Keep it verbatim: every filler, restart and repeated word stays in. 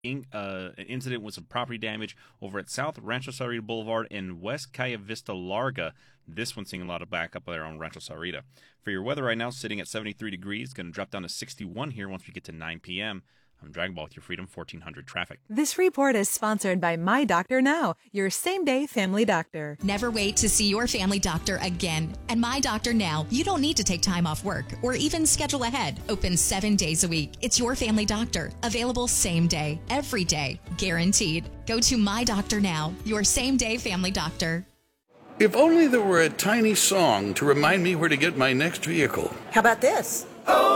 in, uh, an incident with some property damage over at South Rancho Sarita Boulevard and West Calle Vista Larga. This one's seeing a lot of backup there on Rancho Sarita. For your weather right now, sitting at seventy-three degrees, going to drop down to sixty-one here once we get to nine p.m. I'm Dragon Ball with your Freedom fourteen hundred traffic. This report is sponsored by My Doctor Now, your same-day family doctor. Never wait to see your family doctor again. At My Doctor Now, you don't need to take time off work or even schedule ahead. Open seven days a week. It's your family doctor. Available same day, every day, guaranteed. Go to My Doctor Now, your same-day family doctor. If only there were a tiny song to remind me where to get my next vehicle. How about this?